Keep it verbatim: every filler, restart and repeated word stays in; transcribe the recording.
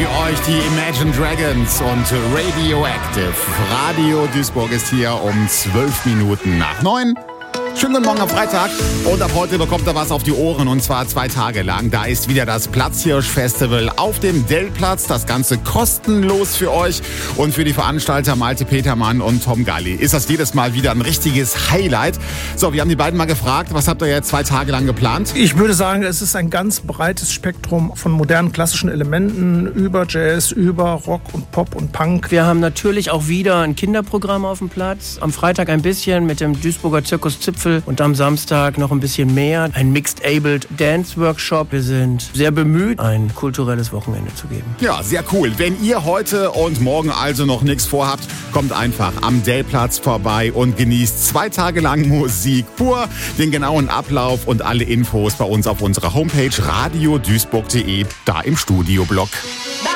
für euch die Imagine Dragons und Radioactive. Radio Duisburg ist hier um zwölf Minuten nach neun. Schönen guten Morgen am Freitag und ab heute bekommt er was auf die Ohren und zwar zwei Tage lang. Da ist wieder das Platzhirsch-Festival auf dem Dellplatz. Das Ganze kostenlos für euch und für die Veranstalter Malte Petermann und Tom Galli ist das jedes Mal wieder ein richtiges Highlight. So, wir haben die beiden mal gefragt, was habt ihr jetzt zwei Tage lang geplant? Ich würde sagen, es ist ein ganz breites Spektrum von modernen klassischen Elementen über Jazz, über Rock und Pop und Punk. Wir haben natürlich auch wieder ein Kinderprogramm auf dem Platz. Am Freitag ein bisschen mit dem Duisburger Zirkus Zipfel. Und am Samstag noch ein bisschen mehr. Ein Mixed-Abled Dance Workshop. Wir sind sehr bemüht, ein kulturelles Wochenende zu geben. Ja, sehr cool. Wenn ihr heute und morgen also noch nichts vorhabt, kommt einfach am Dellplatz vorbei und genießt zwei Tage lang Musik pur. Den genauen Ablauf und alle Infos bei uns auf unserer Homepage radio duisburg punkt de, da im Studioblock.